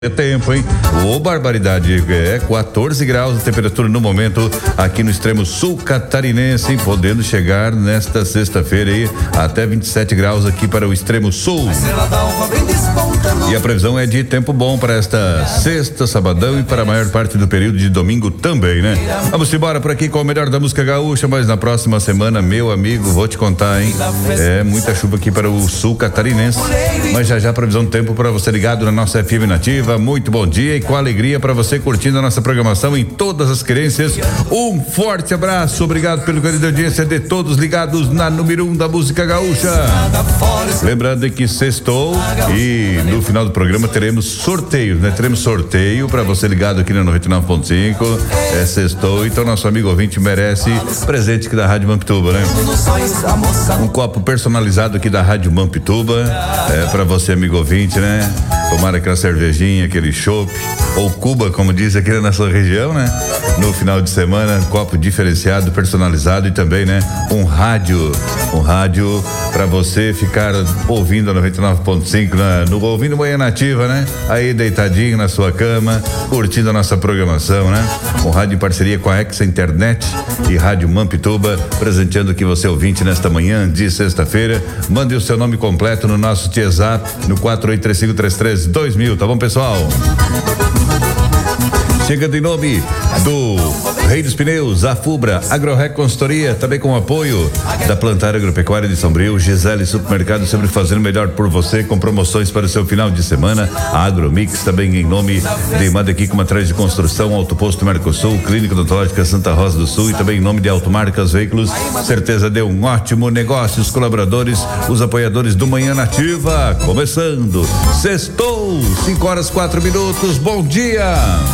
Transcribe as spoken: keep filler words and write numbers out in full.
É tempo, hein? Ô, barbaridade, é quatorze graus de temperatura no momento aqui no extremo sul catarinense, podendo chegar nesta sexta-feira aí até vinte e sete graus aqui para o extremo sul. E a previsão é de tempo bom para esta sexta, sabadão e para a maior parte do período de domingo também, né? Vamos embora por aqui com o melhor da música gaúcha, mas na próxima semana, meu amigo, vou te contar, hein? É muita chuva aqui para o sul catarinense, mas já já previsão do tempo para você ligado na nossa F M Nativa. Muito bom dia e com alegria para você curtindo a nossa programação em todas as querências. Um forte abraço, obrigado pelo carinho da audiência de todos ligados na número um da música gaúcha. Lembrando que sextou e no final do programa teremos sorteio, né? Teremos sorteio para você ligado aqui na noventa e nove ponto cinco. É sextou, então nosso amigo ouvinte merece presente aqui da Rádio Mampituba, né? Um copo personalizado aqui da Rádio Mampituba, é para você, amigo ouvinte, né? Tomar aquela cervejinha, aquele chopp, ou Cuba, como diz aqui na nossa região, né? No final de semana, copo diferenciado, personalizado e também, né? Um rádio, um rádio para você ficar ouvindo a noventa e nove ponto cinco, né? No ouvindo Manhã Nativa, né? Aí deitadinho na sua cama, curtindo a nossa programação, né? Um rádio em parceria com a Exa Internet e Rádio Mampituba, presenteando aqui você ouvinte nesta manhã de sexta-feira. Mande o seu nome completo no nosso WhatsApp no quatro oito três cinco três três dois mil, tá bom, pessoal? Chegando em nome do Rei dos Pneus, a Fubra, AgroRec Consultoria, também com o apoio da Plantar Agropecuária de Sombrio, Gisele Supermercado, sempre fazendo melhor por você, com promoções para o seu final de semana. A Agromix, também em nome de Madequi com Materiais de Construção, Autoposto Mercosul, Clínica Odontológica Santa Rosa do Sul e também em nome de Automarcas Veículos. Certeza de um ótimo negócio. Os colaboradores, os apoiadores do Manhã Nativa, começando. Sextou, cinco horas quatro minutos. Bom dia.